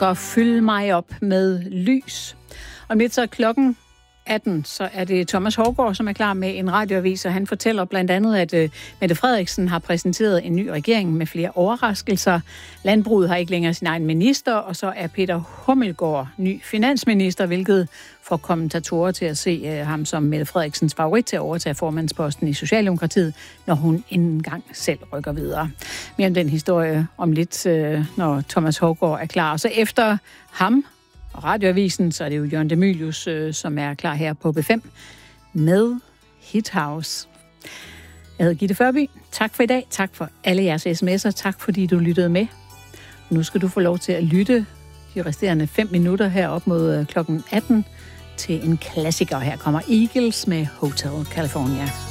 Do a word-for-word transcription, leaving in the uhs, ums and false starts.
og fyld mig op med lys. Om lidt så er klokken atten, så er det Thomas Haugaard, som er klar med en radioavis, og han fortæller blandt andet, at uh, Mette Frederiksen har præsenteret en ny regering med flere overraskelser. Landbruget har ikke længere sin egen minister, og så er Peter Hummelgaard ny finansminister, hvilket får kommentatorer til at se uh, ham som Mette Frederiksens favorit til at overtage formandsposten i Socialdemokratiet, når hun ikke engang selv rykker videre. Mere om den historie om lidt, uh, når Thomas Haugaard er klar. Og så efter ham og radioavisen, så er det jo Jørgen Demilius, øh, som er klar her på B fem med Hit House. Jeg hedder Gitte Førby. Tak for i dag. Tak for alle jeres sms'er. Tak fordi du lyttede med. Nu skal du få lov til at lytte de resterende fem minutter her op mod klokken atten til en klassiker. Her kommer Eagles med Hotel California.